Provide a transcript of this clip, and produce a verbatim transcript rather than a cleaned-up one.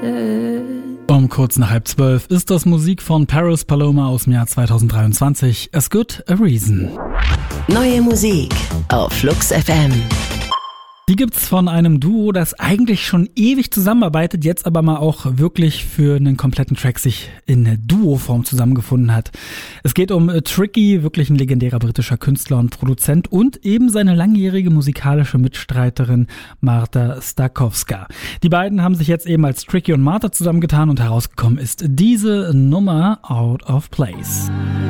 Um kurz nach halb zwölf ist das Musik von Paris Paloma aus dem Jahr zweitausenddreiundzwanzig. As Good a Reason. Neue Musik auf Flux F M. Die gibt's von einem Duo, das eigentlich schon ewig zusammenarbeitet, jetzt aber mal auch wirklich für einen kompletten Track sich in Duo-Form zusammengefunden hat. Es geht um Tricky, wirklich ein legendärer britischer Künstler und Produzent, und eben seine langjährige musikalische Mitstreiterin Marta Stakowska. Die beiden haben sich jetzt eben als Tricky und Marta zusammengetan und herausgekommen ist diese Nummer Out of Place.